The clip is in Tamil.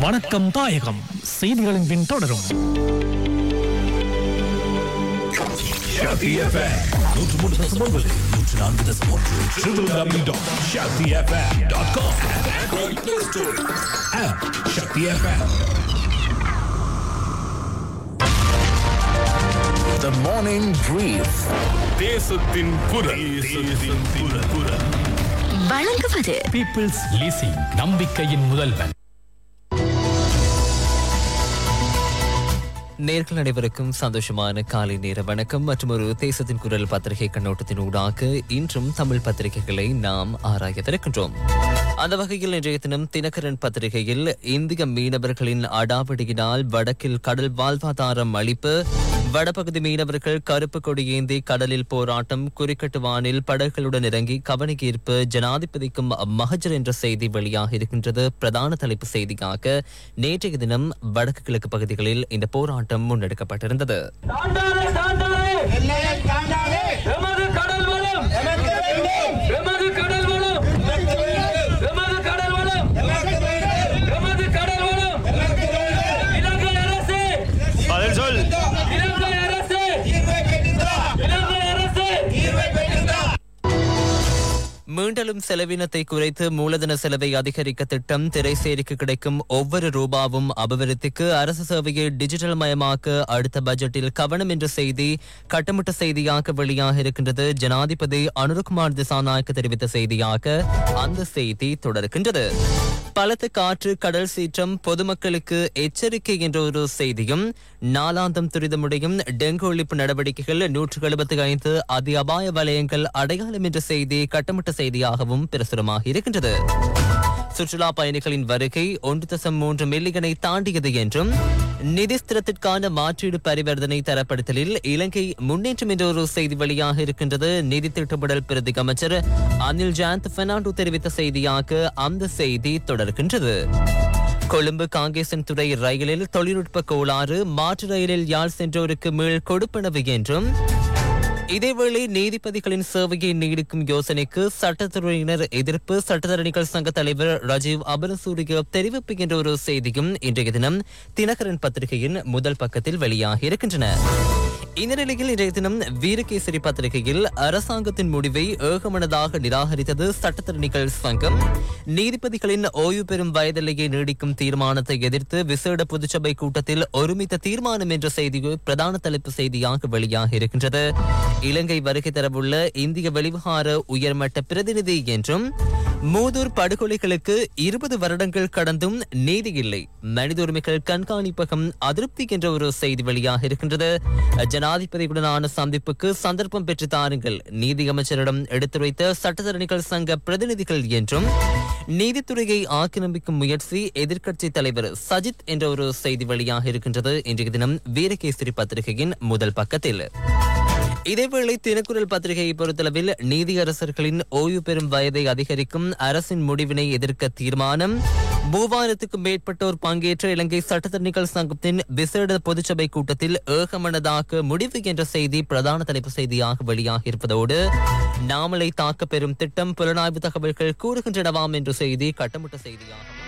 வணக்கம் தாயகம் செய்திகளின் பின் தொடரும். The morning brief. தேசத்தின் குரல். வழங்குவது பீப்பிள்ஸ் லீசிங், நம்பிக்கையின் முதல்வன். நேர்கள் அனைவருக்கும் சந்தோஷமான காலை நேர வணக்கம் மற்றும் ஒரு தேசத்தின் குரல் பத்திரிகை கண்ணோட்டத்தின் ஊடாக இன்றும் தமிழ் பத்திரிகைகளை நாம் ஆராயவிருக்கின்றோம். அந்த வகையில் இன்றைய தினம் தினகரன் பத்திரிகையில் இந்திய மீனவர்களின் அடாவடியினால் வடக்கில் கடல் வாழ்வாதாரம் அளிப்பு, வடபகுதி மீனவர்கள் கருப்பு கொடியேந்தி கடலில் போராட்டம், குறிக்கட்டு வானில் படகுகளுடன் இறங்கி கவனஈர்ப்பு, ஜனாதிபதிக்கும் மகஜர் என்ற செய்தி வெளியாக இருக்கின்றது. பிரதான தலைப்பு செய்தியாக நேற்றைய தினம் வடக்கு கிழக்கு பகுதிகளில் இந்த போராட்டம் முன்னெடுக்கப்பட்டிருந்தது. மீண்டலும் செலவினத்தை குறைத்து மூலதன செலவை அதிகரிக்க திட்டம், திரைசேரிக்கு கிடைக்கும் ஒவ்வொரு ரூபாவும் அபிவிருத்திக்கு, அரசு சேவையை டிஜிட்டல் மயமாக்க அடுத்த பட்ஜெட்டில் கவனம் என்ற செய்தி கட்டமிட்ட செய்தியாக வெளியாக இருக்கின்றது. ஜனாதிபதி அனுரகுமார் திசாநாயக்க தெரிவித்த செய்தியாக அந்த செய்தி தொடர்கின்றது. பலத்த காற்று, கடல் சீற்றம், பொதுமக்களுக்கு எச்சரிக்கை என்ற ஒரு செய்தியும், நாளாந்தம் துரிதமுடையும் டெங்கு ஒழிப்பு நடவடிக்கைகள் 175 அதி அபாய வலயங்கள் அடையாளம் என்ற செய்தி கட்டமிட்ட செய்தியாகவும் பிரசுரமாக இருக்கின்றது. சுற்றுலா பயணிகளின் வருகை 1.3 மில்லியனை தாண்டியது என்றும், நிதி ஸ்திரத்திற்கான மாற்றீடு பரிவர்த்தனை தரப்படுத்தலில் இலங்கை முன்னேற்றம் என்ற ஒரு செய்தி வெளியாக இருக்கின்றது. நிதி திட்டமிடல் பிரதி அமைச்சர் அனில் ஜாந்த் பெர்னாண்டோ தெரிவித்த செய்தியாக அந்த செய்தி தொடர்கின்றது. கொழும்பு காங்கேசன் துறை ரயிலில் தொழில்நுட்ப கோளாறு, மாற்று ரயிலில் யாழ் சென்றோருக்கு மீள் கொடுப்பனவு என்றும், இதேவேளை நீதிபதிகளின் சேவையை நீடிக்கும் யோசனைக்கு சட்டத்துறையினர் எதிர்ப்பு, சட்டத்தரணிகள் சங்க தலைவர் ராஜீவ் அபரசூரிய தெரிவிப்பு என்ற ஒரு செய்தியும் இன்றைய தினம் தினகரன் பத்திரிகையின் முதல் பக்கத்தில் வெளியாகி இருக்கின்றன. இந்த நிலையில் இன்றைய தினம் வீரகேசரி பத்திரிகையில் அரசாங்கத்தின் முடிவை ஏகமனதாக நிராகரித்தது சட்டத்தரணிகள் சங்கம். நீதிபதிகளின் ஓய்வு பெறும் வயதிலேயே நீடிக்கும் தீர்மானத்தை எதிர்த்து விசேட பொதுச்சபை கூட்டத்தில் ஒருமித்த தீர்மானம் என்ற செய்தி பிரதான தலைப்பு செய்தியாக வெளியாக இருக்கின்றது. இலங்கை வருகை தரவுள்ள இந்திய வெளிவிவகார உயர்மட்ட பிரதிநிதி என்றும், மூதூர் படுகொலைகளுக்கு 20 வருடங்கள் கடந்தும் நீதி இல்லை, மனித உரிமைகள் கண்காணிப்பகம் அதிருப்தி என்ற ஒரு செய்தி வெளியாக இருக்கின்றது. ஜனாதிபதியுடனான சந்திப்புக்கு சந்தர்ப்பம் பெற்று தாருங்கள், நீதி அமைச்சரிடம் எடுத்துரைத்த சட்டத்தரணிகள் சங்க பிரதிநிதிகள் என்றும், நீதித்துறையை ஆக்கிரமிக்கும் முயற்சி எதிர்க்கட்சி தலைவர் சஜித் என்ற ஒரு செய்தி வெளியாக இருக்கின்றது இன்றைய தினம் வீரகேசரி பத்திரிகையின் முதல் பக்கத்தில். இதேவேளை தினக்குரல் பத்திரிகையை பொறுத்தளவில் நீதியரசர்களின் ஓய்வு பெறும் வயதை அதிகரிக்கும் அரசின் முடிவினை எதிர்க்க தீர்மானம், 3000க்கும் மேற்பட்டோர் பங்கேற்ற இலங்கை சட்டத்தரணிகள் சங்கத்தின் விசேட பொதுச்சபை கூட்டத்தில் ஏகமனதாக முடிவு என்ற செய்தி பிரதான தலைப்பு செய்தியாக வெளியாக இருப்பதோடு, நாமலை தாக்க பெறும் திட்டம் புலனாய்வு தகவல்கள் கூறுகின்றனவாம் என்ற செய்தி கட்டமிட்ட செய்தியாகும்.